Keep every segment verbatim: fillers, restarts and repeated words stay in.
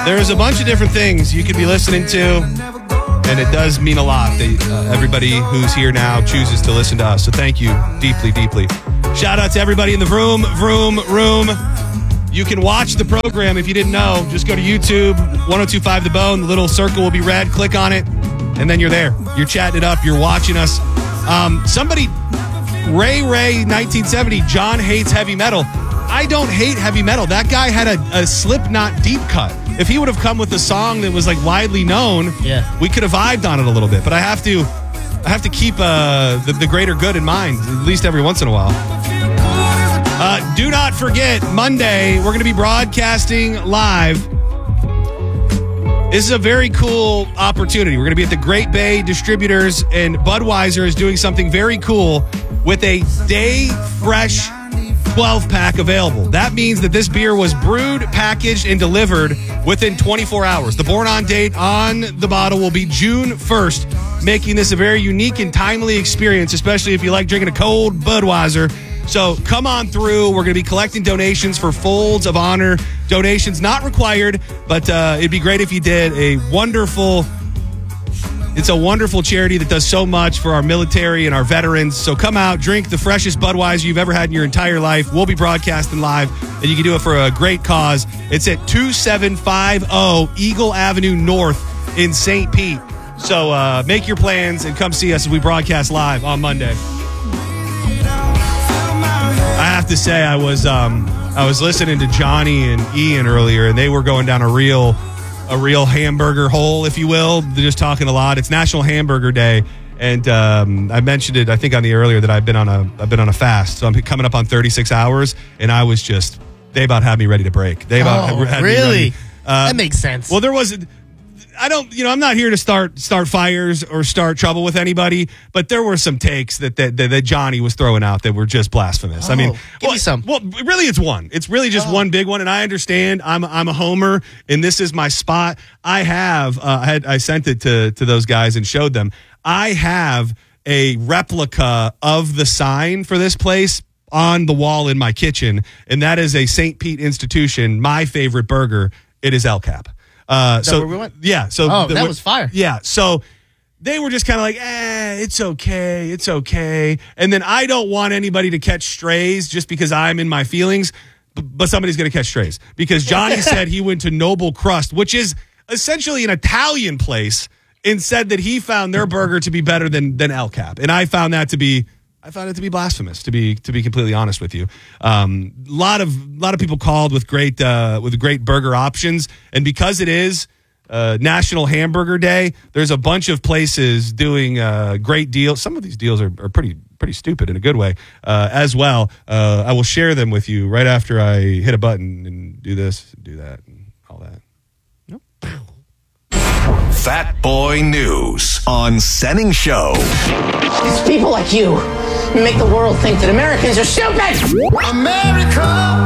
There's a bunch of different things you could be listening to, and it does mean a lot that uh, everybody who's here now chooses to listen to us. So thank you deeply, deeply. Shout out to everybody in the Vroom, Vroom, Room. You can watch the program if you didn't know. Just go to YouTube, ten twenty-five The Bone. The little circle will be red. Click on it, and then you're there. You're chatting it up. You're watching us. Um, somebody, Ray Ray nineteen seventy, John hates heavy metal. I don't hate heavy metal. That guy had a, a Slipknot deep cut. If he would have come with a song that was like widely known, yeah. we could have vibed on it a little bit. But I have to, I have to keep uh, the, the greater good in mind, at least every once in a while. Uh, do not forget, Monday, we're going to be broadcasting live. This is a very cool opportunity. We're going to be at the Great Bay Distributors, and Budweiser is doing something very cool with a Day Fresh twelve-pack available. That means that this beer was brewed, packaged, and delivered within twenty-four hours. The born-on date on the bottle will be June first, making this a very unique and timely experience, especially if you like drinking a cold Budweiser. So come on through. We're going to be collecting donations for Folds of Honor. Donations not required, but uh, it'd be great if you did. A wonderful... It's a wonderful charity that does so much for our military and our veterans. So come out, drink the freshest Budweiser you've ever had in your entire life. We'll be broadcasting live, and you can do it for a great cause. It's at two seven five zero Eagle Avenue North in Saint Pete. So uh, make your plans and come see us as we broadcast live on Monday. I have to say, I was um, I was listening to Johnny and Ian earlier, and they were going down a real... a real hamburger hole, if you will. They're just talking a lot. It's National Hamburger Day, and um, I mentioned it, I think, on the earlier that I've been on a I've been on a fast. So I'm coming up on thirty-six hours, and I was just they about had me ready to break. They about oh, had really? me ready. Uh, that makes sense. Well, there was. I don't, you know, I'm not here to start start fires or start trouble with anybody, but there were some takes that that, that, that Johnny was throwing out that were just blasphemous. Oh, I mean, give well, me some. Well, really, it's one. It's really just oh. one big one, and I understand. I'm I'm a homer, and this is my spot. I have, uh, I had I sent it to to those guys and showed them. I have a replica of the sign for this place on the wall in my kitchen, and that is a Saint Pete institution. My favorite burger. It is El Cap. Uh, so where we went? Yeah. So oh, the, that was fire. Yeah. So they were just kind of like, eh, it's okay. It's okay. And then I don't want anybody to catch strays just because I'm in my feelings, b- but somebody's going to catch strays because Johnny said he went to Noble Crust, which is essentially an Italian place, and said that he found their burger to be better than, than El Cap. And I found that to be, I found it to be blasphemous, to be to be completely honest with you. Um, a lot of a lot of people called with great uh, with great burger options, and because it is uh, National Hamburger Day, there's a bunch of places doing uh, great deals. Some of these deals are, are pretty pretty stupid in a good way uh, as well. Uh, I will share them with you right after I hit a button and do this, and do that, and all that. Nope. Fat Boy News on Senning Show. It's people like you who make the world think that Americans are stupid. America.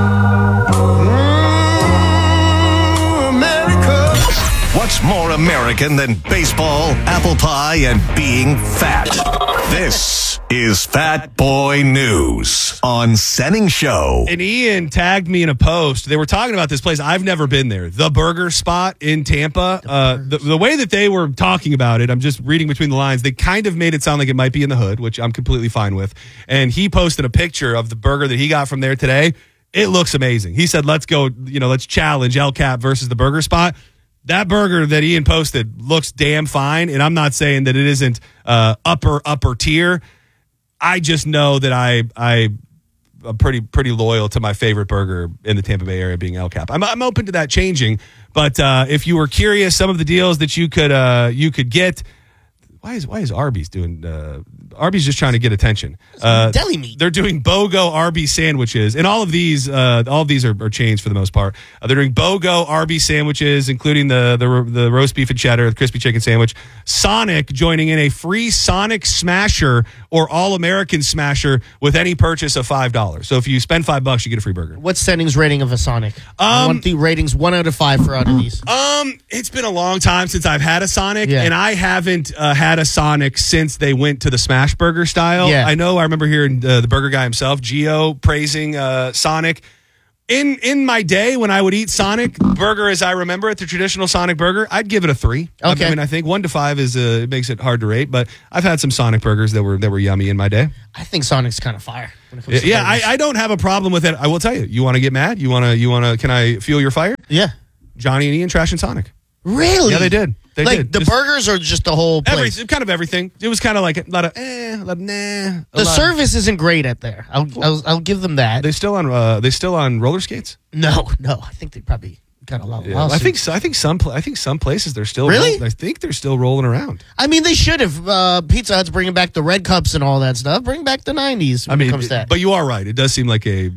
Mm, America. What's more American than baseball, apple pie, and being fat? This is Fat Boy News on Senning Show. And Ian tagged me in a post. They were talking about this place. I've never been there. The Burger Spot in Tampa. The, uh, the, the way that they were talking about it, I'm just reading between the lines, they kind of made it sound like it might be in the hood, which I'm completely fine with. And he posted a picture of the burger that he got from there today. It looks amazing. He said, let's go, you know, let's challenge El Cap versus the Burger Spot. That burger that Ian posted looks damn fine, and I'm not saying that it isn't uh, upper, upper tier. I just know that I I am pretty pretty loyal to my favorite burger in the Tampa Bay area being El Cap. I'm I'm open to that changing, but uh, if you were curious, some of the deals that you could uh, you could get. Why is why is Arby's doing? Uh, Arby's just trying to get attention. Uh, deli meat. They're doing BOGO Arby's sandwiches, and all of these, uh, all of these are, are chains for the most part. Uh, they're doing BOGO Arby's sandwiches, including the the the roast beef and cheddar, the crispy chicken sandwich. Sonic joining in a free Sonic Smasher or All American Smasher with any purchase of five dollars. So if you spend five bucks, you get a free burger. What's Senning's rating of a Sonic? I Um, want the ratings one out of five for out of these. Um, it's been a long time since I've had a Sonic, Yeah. and I haven't uh, had a Sonic since they went to the smash burger style. Yeah. I know. I remember hearing uh, the burger guy himself, Gio, praising uh, Sonic. In in my day, when I would eat Sonic burger as I remember it, the traditional Sonic burger, I'd give it a three. Okay. I mean, I think one to five is uh, it makes it hard to rate, but I've had some Sonic burgers that were that were yummy in my day. I think Sonic's kind of fire. When it comes to Yeah, I, burgers. I don't have a problem with it. I will tell you. You want to get mad? You want to? You want to? Can I fuel your fire? yeah. Johnny and Ian trashing Sonic. Really? Yeah, they did. They like did. the Just- burgers or just the whole place? Every, kind of everything. It was kind of like a lot of eh, a lot of nah. a The lot- service isn't great at there. I'll, I'll I'll give them that. They still on? Uh, they still on roller skates? no, no. I think they probably got a lot of Yeah, I lawsuits. think so. I think some. pla- I think some places they're still. Really? roll- I think they're still rolling around. I mean, they should have. Uh, Pizza Hut's bringing back the red cups and all that stuff. Bring back the nineties when I mean, it comes to that. but you are right. It does seem like a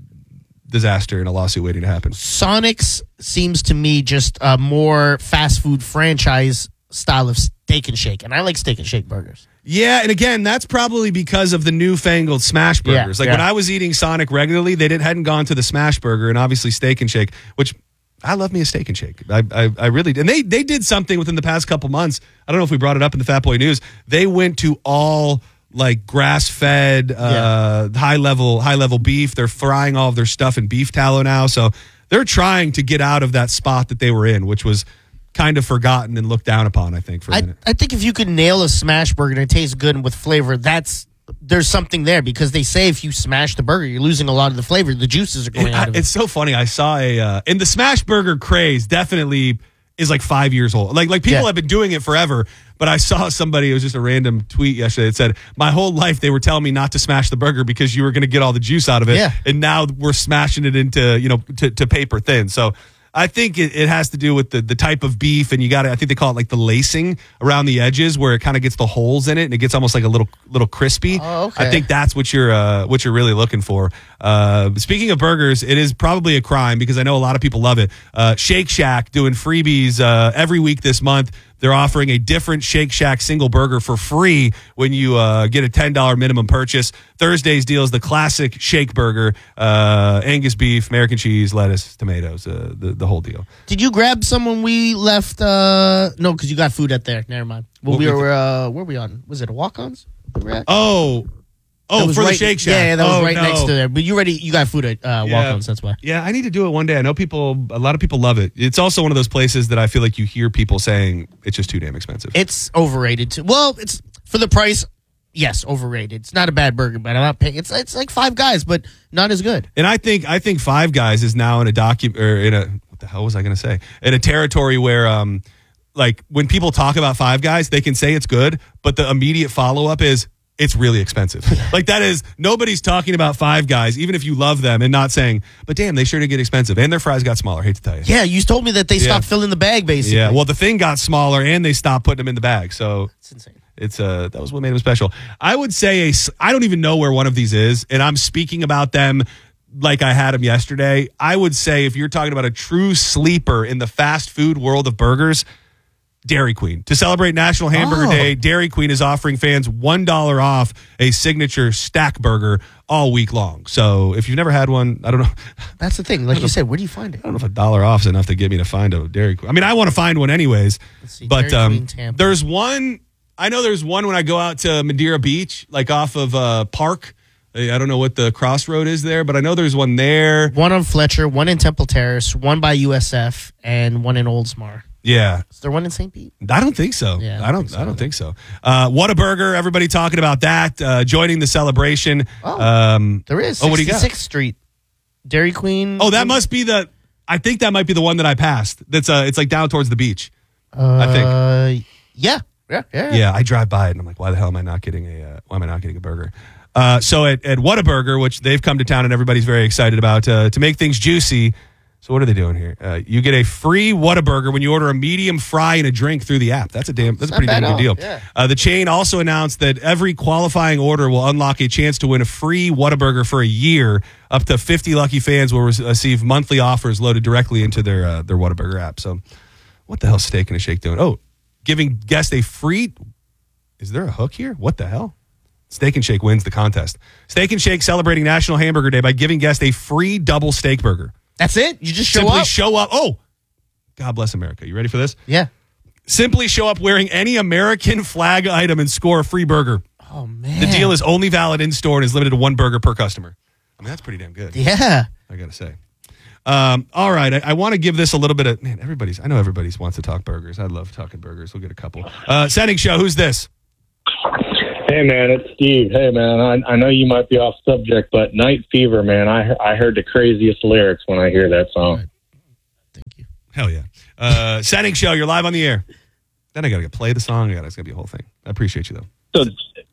disaster and a lawsuit waiting to happen. Sonic's seems to me just a more fast food franchise style of Steak and Shake, and I like Steak and Shake burgers. Yeah, and again, that's probably because of the newfangled smash Yeah, burgers. like yeah. when I was eating Sonic regularly, they didn't hadn't gone to the smash burger and obviously Steak and Shake, which I love me a Steak and Shake. I I, I really did. And they they did something within the past couple months. I don't know if we brought it up in the Fat Boy News. They went to all like grass fed, uh, high level high level beef. They're frying all of their stuff in beef tallow now, so they're trying to get out of that spot that they were in, which was kind of forgotten and looked down upon, I think, for a I, minute. I think if you could nail a smash burger and it tastes good and with flavor, that's there's something there because they say if you smash the burger, you're losing a lot of the flavor. The juices are going It- out of it. it's so funny. I saw a uh, in the smash burger craze definitely is like five years old. Like like people Yeah. have been doing it forever. But I saw somebody. It was just a random tweet yesterday. That said, "My whole life they were telling me not to smash the burger because you were going to get all the juice out of it, Yeah. and now we're smashing it into you know to, to paper thin." So. I think it, it has to do with the, the type of beef, and you got to. I think they call it like the lacing around the edges, where it kind of gets the holes in it, and it gets almost like a little little crispy. Oh, okay. I think that's what you're uh, what you're really looking for. Uh, speaking of burgers, it is probably a crime because I know a lot of people love it. Uh, Shake Shack doing freebies uh, every week this month. They're offering a different Shake Shack single burger for free when you uh, get a ten dollars minimum purchase. Thursday's deal is the classic Shake Burger, uh, Angus beef, American cheese, lettuce, tomatoes, uh, the, the whole deal. Did you grab some when we left? Uh, no, because you got food at there. Never mind. Well, What we we were. Uh, where were we on? Was it a walk-ons? We were at? Oh, That oh, was for the right- Shake Shack. Yeah, yeah, that was Oh, right no. next to there. But you already you got food at uh, Yeah. walk-ons. That's why. Yeah, I need to do it one day. I know people, a lot of people love it. It's also one of those places that I feel like you hear people saying it's just too damn expensive. It's overrated too. Well, it's for the price. Yes, overrated. It's not a bad burger, but I'm not paying. It's it's like Five Guys, but not as good. And I think I think Five Guys is now in a docu or in a what the hell was I going to say in a territory where um like when people talk about Five Guys, they can say it's good, but the immediate follow up is it's really expensive. Like that is nobody's talking about Five Guys, even if you love them, and not saying, but damn, they sure did get expensive, and their fries got smaller. Hate to tell you. Yeah, you told me that they Yeah. stopped filling the bag. Basically, Yeah, well, the thing got smaller, and they stopped putting them in the bag. So it's insane. It's uh that was what made them special. I would say a s- I don't even know where one of these is, and I'm speaking about them like I had them yesterday. I would say if you're talking about a true sleeper in the fast food world of burgers, Dairy Queen. To celebrate National Hamburger Oh. Day, Dairy Queen is offering fans one dollar off a signature stack burger all week long. So if you've never had one, I don't know. That's the thing. Like you said, where do you find it? I don't know if a dollar off is enough to get me to find a Dairy Queen. I mean, I want to find one anyways. Let's see, but Dairy um, Queen, Tampa. there's one. I know there's one when I go out to Madeira Beach, like off of uh, Park. I don't know what the crossroad is there, but I know there's one there. One on Fletcher, one in Temple Terrace, one by U S F, and one in Oldsmar. Yeah, Is there one in Saint Pete? I don't think so. Yeah, I I don't don't. think so I don't think so. Uh, Whataburger. Everybody talking about that. Uh, joining the celebration. Oh, um, There is. Oh, what do you got? sixty-sixth Street. Dairy Queen. Oh, that must be the. I think that might be the one that I passed. That's uh, it's like down towards the beach. Uh, I think. Yeah. Yeah. Yeah. Yeah, I drive by it and I'm like, why the hell am I not getting a? Uh, why am I not getting a burger? Uh, so at at Whataburger, which they've come to town and everybody's very excited about uh, to make things juicy. So what are they doing here? Uh, you get a free Whataburger when you order a medium fry and a drink through the app. That's a damn. That's a Not pretty bad damn at good all, deal. yeah. Uh, the chain also announced that every qualifying order will unlock a chance to win a free Whataburger for a year. Up to fifty lucky fans will receive monthly offers loaded directly into their uh, their Whataburger app. So, what the hell is Steak and a Shake doing? Oh, giving guests a free. Is there a hook here? What the hell? Steak and Shake wins the contest. Steak and Shake celebrating National Hamburger Day by giving guests a free double steak burger. That's it? You just show Simply up? show up. Oh, God bless America. You ready for this? Yeah. Simply show up wearing any American flag item and score a free burger. Oh, man. The deal is only valid in store and is limited to one burger per customer. I mean, that's pretty damn good. Yeah. I got to say. Um, all right, I, I want to give this a little bit of man. Everybody's, I know everybody's wants to talk burgers. I love talking burgers. We'll get a couple. Uh, Sending show. Who's this? Hey, man, it's Steve. Hey, man, I, I know you might be off subject, but Night Fever, man, I I heard the craziest lyrics when I hear that song. Thank you. Hell yeah. Uh, Sending show. You're live on the air. Then I got to play the song. I gotta, it's going to be a whole thing. I appreciate you, though. So,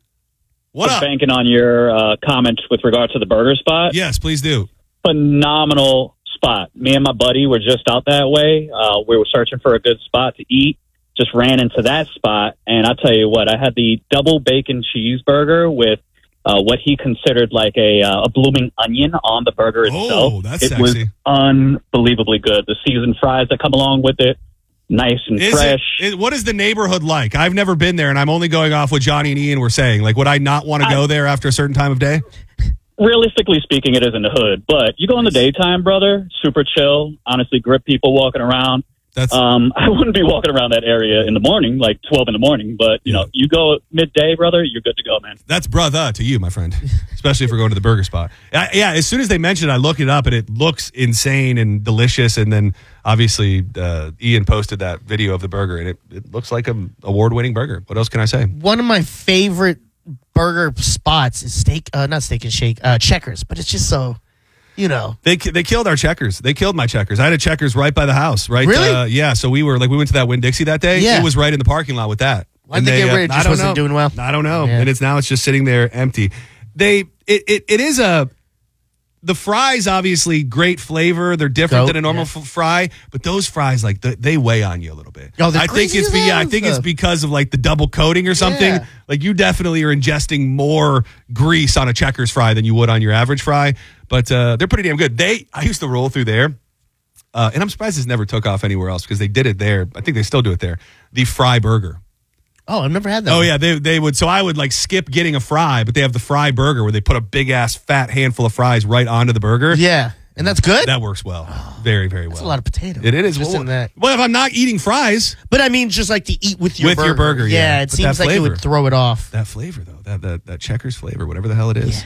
What up? banking on your uh, comments with regards to the burger spot. Yes, please do. Phenomenal spot. Me and my buddy were just out that way. Uh, we were searching for a good spot to eat. Just ran into that spot, and I'll tell you what, I had the double bacon cheeseburger with uh, what he considered like a, uh, a blooming onion on the burger itself. Oh, that's it sexy. was unbelievably good. The seasoned fries that come along with it, nice and Is fresh. it, it, what is the neighborhood like? I've never been there, and I'm only going off what Johnny and Ian were saying. Like, would I not want to I- go there after a certain time of day? Realistically speaking, it is in the hood, but you go in the daytime, brother, super chill, honestly, grip people walking around. That's Um, I wouldn't be walking around that area in the morning, like twelve in the morning, but, you Yeah. know, you go midday, brother, you're good to go, man. that's brother to you, my friend. Especially if we're going to the burger spot. I, yeah, as soon as they mentioned it, I looked it up, and it looks insane and delicious. And then, obviously, uh, Ian posted that video of the burger, and it, it looks like an award-winning burger. What else can I say? One of my favorite burger spots is steak, uh, not Steak and Shake, uh, Checkers, but it's just so, you know. They they killed our Checkers. They killed my Checkers. I had a Checkers right by the house. Right? Really? Uh, yeah. So we were like we went to that Winn-Dixie that day. Yeah. It was right in the parking lot with that. Why'd And they get rid of it? I Just don't wasn't know. doing well? I don't know. Yeah. And it's now it's just sitting there empty. They it it, it is a the fries obviously great flavor. They're different Goat, than a normal yeah. f- fry, but those fries like the, they weigh on you a little bit. Oh, they're I think crazy it's as be, yeah, I hell, think it's stuff. because of like the double coating or something. Yeah. Like you definitely are ingesting more grease on a Checkers fry than you would on your average fry. But uh, they're pretty damn good. They I used to roll through there, uh, and I'm surprised this never took off anywhere else because they did it there. I think they still do it there. The fry burger. Oh, I've never had that. Oh one. yeah, they they would. So I would like skip getting a fry, but they have the fry burger where they put a big ass fat handful of fries right onto the burger. Yeah, and that's good. That works well, very very well. That's a lot of potato. It, it is just well, in that. Well, if I'm not eating fries, But I mean, just like to eat with your With burger. your burger, yeah. it But seems that like it flavor. would throw it off. that flavor though, that that that Checkers flavor, whatever the hell it is.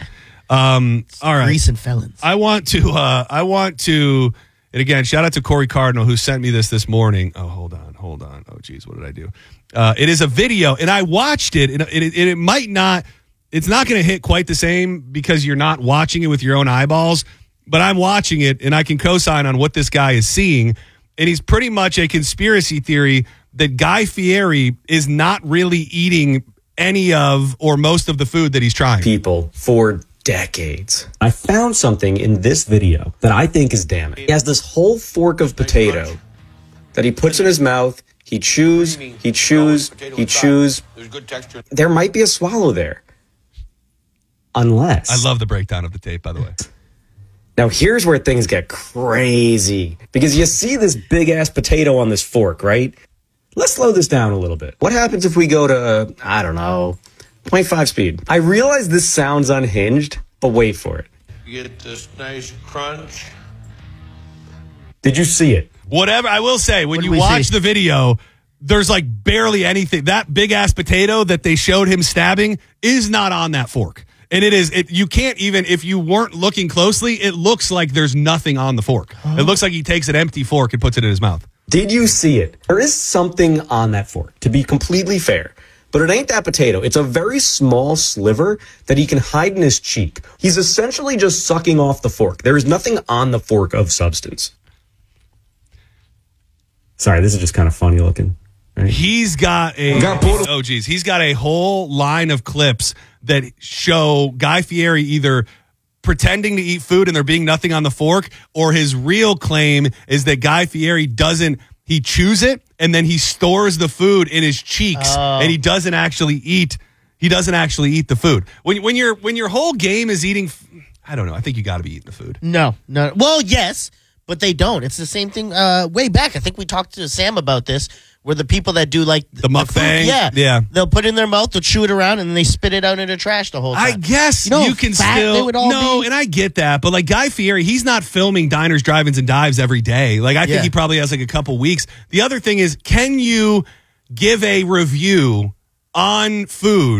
Um, all right, Grease and felons. I want to. Uh, I want to. And again, shout out to Corey Cardinal who sent me this this morning. Oh, hold on, hold on. Oh, geez, what did I do? Uh, it is a video, and I watched it, and it, it, it might not. It's not going to hit quite the same because you're not watching it with your own eyeballs. But I'm watching it, and I can co-sign on what this guy is seeing. And he's pretty much a conspiracy theory that Guy Fieri is not really eating any of or most of the food that he's trying. People for decades. I found something in this video that I think is damning. He has this whole fork of potato that he puts in his mouth. He chews, he chews, he chews. There might be a swallow there. Unless. I love the breakdown of the tape, by the way. Now here's where things get crazy. Because you see this big ass potato on this fork, right? Let's slow this down a little bit. What happens if we go to, I don't know, zero point five speed? I realize this sounds unhinged, but wait for it. You get this nice crunch. Did you see it? Whatever. I will say, when What did you we watch see? the video, there's like barely anything. That big ass potato that they showed him stabbing is not on that fork. And it is, it, you can't even, if you weren't looking closely, it looks like there's nothing on the fork. It looks like he takes an empty fork and puts it in his mouth. Did you see it? There is something on that fork, to be completely fair. But it ain't that potato. It's a very small sliver that he can hide in his cheek. He's essentially just sucking off the fork. There is nothing on the fork of substance. Sorry, this is just kind of funny looking. Right? He's got a, oh geez, he's got a whole line of clips that show Guy Fieri either pretending to eat food and there being nothing on the fork, or his real claim is that Guy Fieri doesn't, he chews it and then he stores the food in his cheeks and he doesn't actually eat, he doesn't actually eat the food. When, when, your when your whole game is eating, I don't know, I think you got to be eating the food. No, no. Well, yes, but they don't. It's the same thing uh, way back. I think we talked to Sam about this, where the people that do like The mukbang? food, yeah, Yeah. they'll put it in their mouth, they'll chew it around, and then they spit it out into the trash the whole time. I guess You know how you can fat still they would all no, be? and I get that, but like Guy Fieri, he's not filming diners, drive-ins, and dives every day. Like I think Yeah. he probably has like a couple weeks. The other thing is, can you give a review on food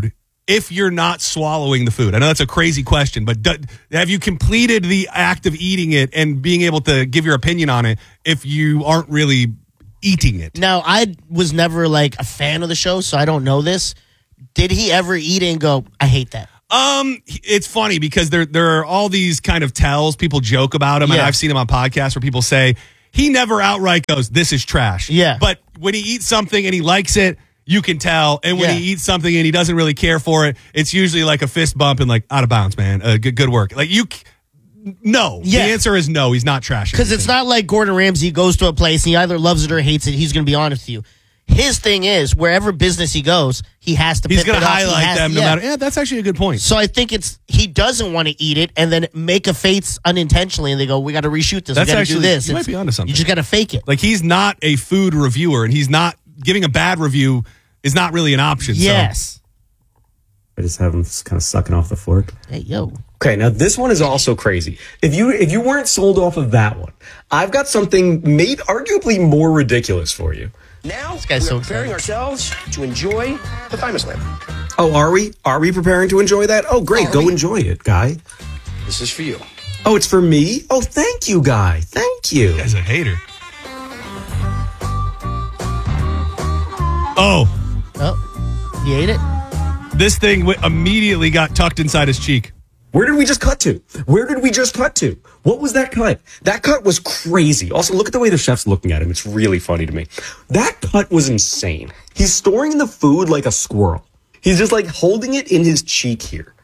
if you're not swallowing the food? I know that's a crazy question, but do, have you completed the act of eating it and being able to give your opinion on it if you aren't really eating it? Now, I was never like a fan of the show, so I don't know this. Did he ever eat it and go, I hate that? Um, it's funny because there there are all these kind of tells. People joke about him, and Yeah. I've seen him on podcasts where people say he never outright goes, "This is trash." Yeah. But when he eats something and he likes it, you can tell. And when Yeah. he eats something and he doesn't really care for it, it's usually like a fist bump and like out of bounds, man. Uh, good good work. Like you, no. Yeah. The answer is no. He's not trash. Because it's not like Gordon Ramsay goes to a place and he either loves it or hates it. He's going to be honest with you. His thing is, wherever business he goes, he has to He's pip going it to up. He highlight has- them no yeah. matter. Yeah, that's actually a good point. So I think it's he doesn't want to eat it and then make a face unintentionally, and they go, "We got to reshoot this. That's we got to actually- do this." you might It's- be onto something. You just got to fake it. Like he's not a food reviewer, and he's not giving a bad review is not really an option. So. Yes. I just have him kind of sucking off the fork. Hey yo. Okay, now this one is also crazy. If you if you weren't sold off of that one, I've got something made arguably more ridiculous for you. Now, This guy's we so are preparing excited. ourselves to enjoy the Thymus Lamp. Oh, are we? Are we preparing to enjoy that? Oh, great. Are Go we? enjoy it, Guy. This is for you. Oh, it's for me? Oh, thank you, Guy. Thank you. As a hater. Oh, Oh, he ate it. this thing w- immediately got tucked inside his cheek. Where did we just cut to? Where did we just cut to? What was that cut? That cut was crazy. Also, look at the way the chef's looking at him. It's really funny to me. That cut was insane. He's storing the food like a squirrel. He's just like holding it in his cheek here.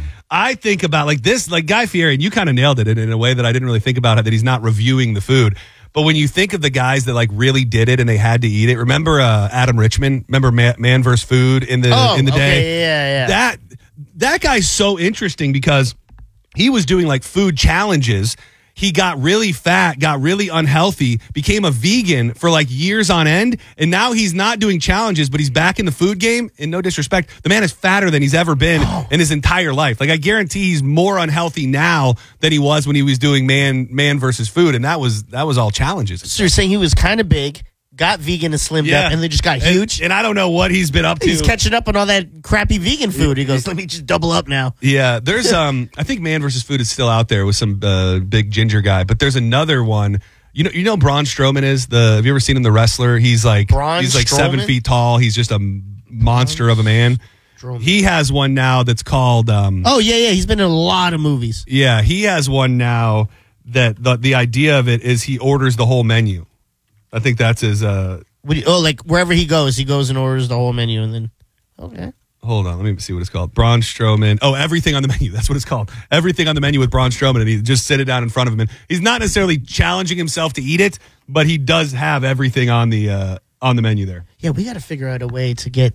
I think about like this, like Guy Fieri, and you kind of nailed it in, in a way that I didn't really think about it, that he's not reviewing the food. But when you think of the guys that like really did it and they had to eat it, remember uh, Adam Richman? Remember Man, Man versus Food in the Oh, in the okay, day? yeah, yeah. That that guy's so interesting because he was doing like food challenges. He got really fat, got really unhealthy, became a vegan for like years on end, and now he's not doing challenges, but he's back in the food game. And no disrespect, the man is fatter than he's ever been in his entire life. Like I guarantee he's more unhealthy now than he was when he was doing man man versus food, and that was that was all challenges. So you're saying he was kind of big, got vegan and slimmed Yeah. up, and then just got And- huge? And, I don't know what he's been up to. He's catching up on all that crappy vegan food. He goes, let me just double up now. Yeah, there's um I think Man versus Food is still out there with some uh, big ginger guy, but there's another one. You know, you know, who Braun Strowman is the. Have you ever seen him, the wrestler? He's like Braun he's like seven Strowman? feet tall. He's just a m- monster of a man. Strowman. He has one now that's called. Um, Oh, yeah, yeah. He's been in a lot of movies. yeah, he has one now that the the idea of it is he orders the whole menu. I think that's his. Uh, Would he, oh, like wherever he goes, he goes and orders the whole menu, and then, okay. Hold on, let me see what it's called. Braun Strowman. Oh, everything on the menu. That's what it's called. Everything on the menu with Braun Strowman, and he just sit it down in front of him. And he's not necessarily challenging himself to eat it, but he does have everything on the uh, on the menu there. Yeah, we got to figure out a way to get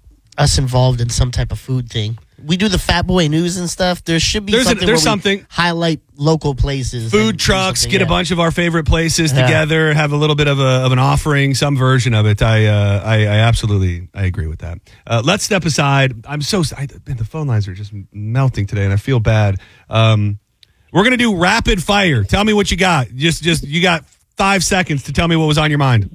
us involved in some type of food thing. We do the Fat Boy News and stuff. There should be There's a- something there's where we something. highlight local places. Food and do trucks, something, get a yeah. bunch of our favorite places Yeah. together, have a little bit of a of an offering, some version of it. I uh, I, I absolutely I agree with that. Uh, let's step aside. I'm so I, man, the phone lines are just melting today, and I feel bad. Um, we're gonna do rapid fire. Tell me what you got. Just just you got five seconds to tell me what was on your mind.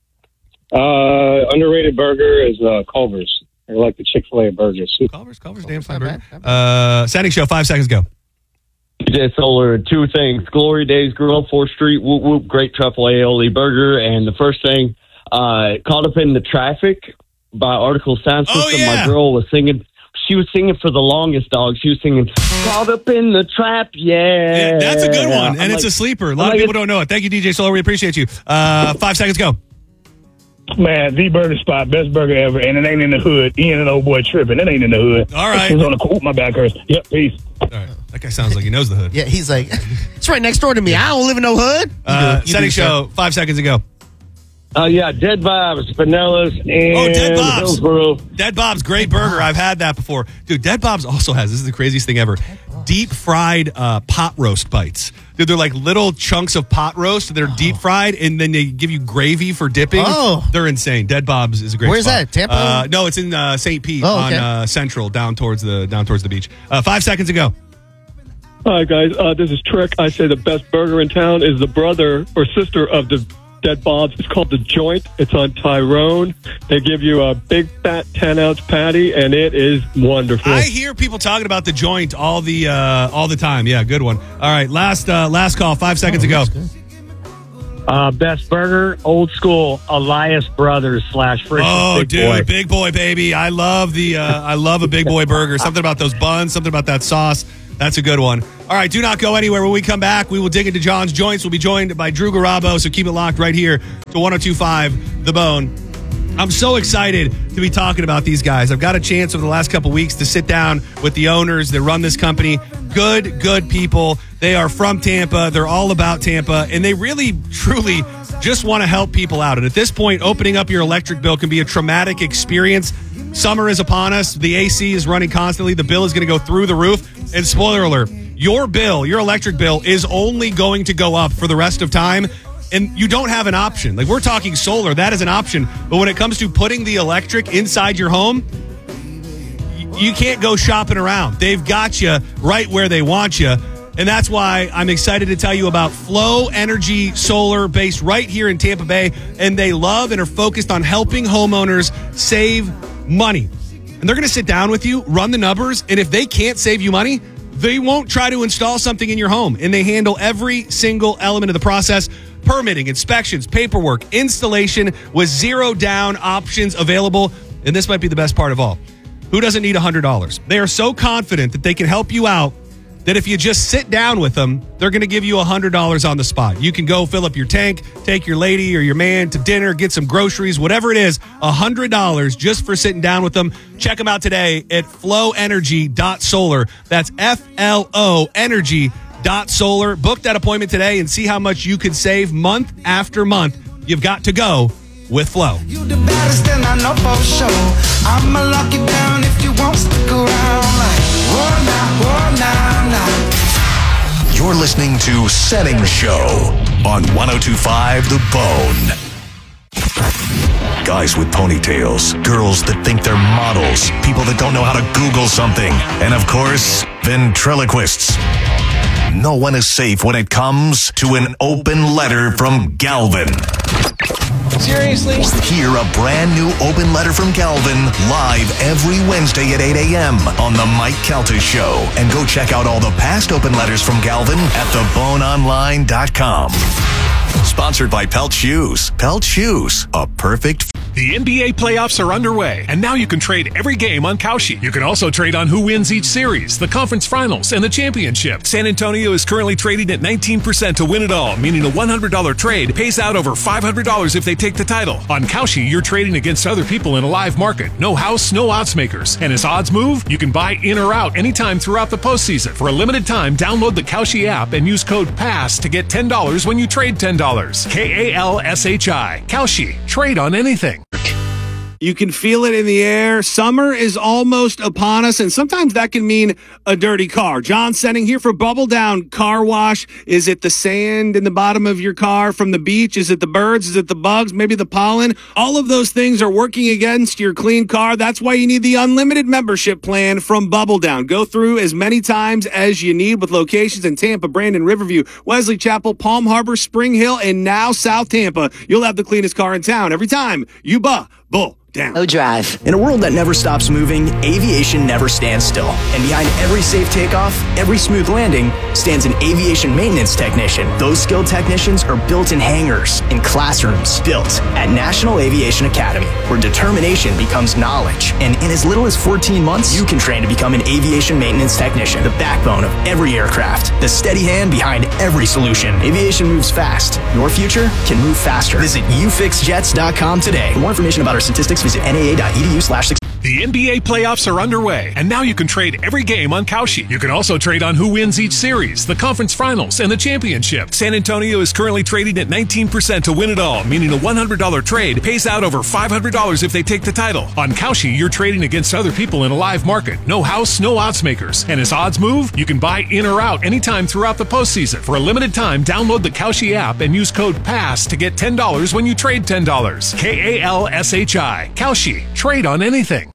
Uh, underrated burger is uh, Culver's. I like the Chick-fil-A burgers. Culver's, Culver's, damn fine not burger. bad, not Uh, Standing show. Five seconds go. D J Solar, two things. Glory Days Grill, fourth Street, whoop whoop, great truffle aioli burger. And the first thing, uh, caught up in the traffic by Article Sound Oh, System. yeah. My girl was singing. She was singing for the longest, dog. She was singing, caught up in the trap, yeah. Yeah, that's a good one, and I'm it's like- a sleeper. A I'm lot of like, people don't know it. Thank you, D J Solar. We appreciate you. Uh, five seconds go. Man, the burger spot, best burger ever, and it ain't in the hood. Ian and old boy tripping. It ain't in the hood. All right. It was on the cool. My back hurts. Yep, peace. All right. That guy sounds like he knows the hood. Yeah, he's like, it's right next door to me. I don't live in no hood. You Uh, do- you Setting do, sir. show. Five seconds ago. Uh, yeah, Dead Vibes, Pinellas, and Oh, Dead Bob's. Hillsboro. Dead Bob's, great burger. I've had that before. Dude, Dead Bob's also has, this is the craziest thing ever, deep fried uh, pot roast bites. Dude, they're like little chunks of pot roast. They're deep fried, and then they give you gravy for dipping. Oh. They're insane. Dead Bob's is a great Where's spot. that? Tampa? Uh, no, it's in uh, Saint Pete Oh, okay. on uh, Central, down towards the down towards the beach. Uh, five seconds ago. Hi, guys. Uh, this is Trick. I say the best burger in town is the brother or sister of the Dead Bob's. It's called The Joint. It's on Tyrone. They give you a big, fat ten-ounce patty, and it is wonderful. I hear people talking about The Joint all the uh, all the time. Yeah, good one. All right, last uh, last call, five seconds Oh, ago. Uh, best burger, old school, Elias Brothers slash Frisch's Oh, Big dude, Boy. Big Boy, baby. I love the uh, I love a Big Boy burger. Something about those buns, something about that sauce. That's a good one. All right, do not go anywhere. When we come back, we will dig into John's Joints. We'll be joined by Drew Garabo, so keep it locked right here to one oh two point five The Bone. I'm so excited to be talking about these guys. I've got a chance over the last couple weeks to sit down with the owners that run this company. Good, good people. They are from Tampa. They're all about Tampa, and they really, truly just want to help people out. And at this point, opening up your electric bill can be a traumatic experience. Summer is upon us. The A C is running constantly. The bill is going to go through the roof. And spoiler alert, your bill, your electric bill is only going to go up for the rest of time. And you don't have an option. Like, we're talking solar, that is an option. But when it comes to putting the electric inside your home, you can't go shopping around. They've got you right where they want you. And that's why I'm excited to tell you about Flow Energy Solar, based right here in Tampa Bay. And they love and are focused on helping homeowners save money. And they're going to sit down with you, run the numbers, and if they can't save you money, they won't try to install something in your home. And they handle every single element of the process: permitting, inspections, paperwork, installation, with zero down options available. And this might be the best part of all. Who doesn't need one hundred dollars? They are so confident that they can help you out that if you just sit down with them, they're going to give you one hundred dollars on the spot. You can go fill up your tank, take your lady or your man to dinner, get some groceries, whatever it is, one hundred dollars just for sitting down with them. Check them out today at flow energy dot solar. That's F L O energy dot solar. Book that appointment today and see how much you could save month after month. You've got to go with Flow. You the baddest and I know for sure. I'ma lock it down if you won't stick around. Like, whoa, now, whoa, now, now. You're listening to Setting Show on one oh two point five The Bone. Guys with ponytails, girls that think they're models, people that don't know how to Google something, and of course, ventriloquists. No one is safe when it comes to an open letter from Galvin. Seriously? Hear a brand new open letter from Galvin live every Wednesday at eight a.m. on the Mike Calta Show. And go check out all the past open letters from Galvin at the bone online dot com. Sponsored by Pelt Shoes. Pelt Shoes, a perfect... The N B A playoffs are underway, and now you can trade every game on Kalshi. You can also trade on who wins each series, the conference finals, and the championship. San Antonio is currently trading at nineteen percent to win it all, meaning a one hundred dollars trade pays out over five hundred dollars if they take the title. On Kalshi, you're trading against other people in a live market. No house, no odds makers. And as odds move, you can buy in or out anytime throughout the postseason. For a limited time, download the Kalshi app and use code PASS to get ten dollars when you trade ten dollars. K A L S H I. Kalshi. Trade on anything. You can feel it in the air. Summer is almost upon us, and sometimes that can mean a dirty car. John Senning here for Bubble Down Car Wash. Is it the sand in the bottom of your car from the beach? Is it the birds? Is it the bugs? Maybe the pollen? All of those things are working against your clean car. That's why you need the unlimited membership plan from Bubble Down. Go through as many times as you need with locations in Tampa, Brandon, Riverview, Wesley Chapel, Palm Harbor, Spring Hill, and now South Tampa. You'll have the cleanest car in town every time you bubble down. O Drive. In a world that never stops moving, aviation never stands still. And behind every safe takeoff, every smooth landing, stands an aviation maintenance technician. Those skilled technicians are built in hangars, in classrooms, built at National Aviation Academy, where determination becomes knowledge. And in as little as fourteen months, you can train to become an aviation maintenance technician, the backbone of every aircraft, the steady hand behind every solution. Aviation moves fast. Your future can move faster. Visit u fix jets dot com today. For more information about our statistics, visit N A A dot E D U slash six. The N B A playoffs are underway, and now you can trade every game on Kalshi. You can also trade on who wins each series, the conference finals, and the championship. San Antonio is currently trading at nineteen percent to win it all, meaning a one hundred dollars trade pays out over five hundred dollars if they take the title. On Kalshi, you're trading against other people in a live market. No house, no odds makers. And as odds move, you can buy in or out anytime throughout the postseason. For a limited time, download the Kalshi app and use code PASS to get ten dollars when you trade ten dollars. K A L S H I. Kalshi. Trade on anything.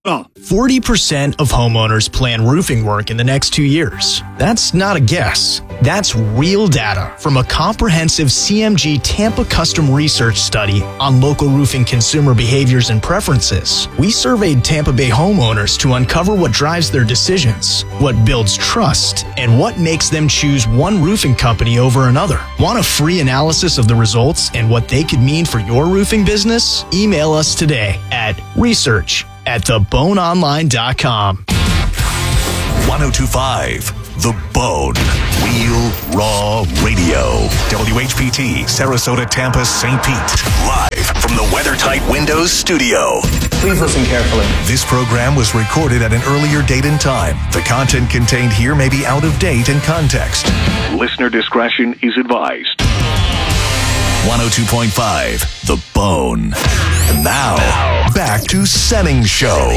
Oh. forty percent of homeowners plan roofing work in the next two years. That's not a guess. That's real data from a comprehensive C M G Tampa custom research study on local roofing consumer behaviors and preferences. We surveyed Tampa Bay homeowners to uncover what drives their decisions, what builds trust, and what makes them choose one roofing company over another. Want a free analysis of the results and what they could mean for your roofing business? Email us today at research at the bone online dot com. ten twenty-five The Bone. Real Raw Radio. W H P T, Sarasota, Tampa, Saint Pete. Live from the WeatherTight Windows studio. Please listen carefully. This program was recorded at an earlier date and time. The content contained here may be out of date and context. Listener discretion is advised. one oh two point five The Bone. And now, back to Senning Show.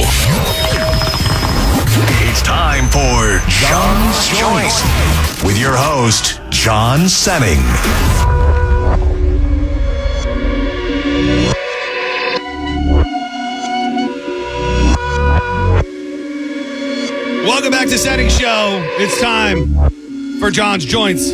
It's time for John's Choice with your host, John Senning. Welcome back to Senning Show. It's time for John's Joints.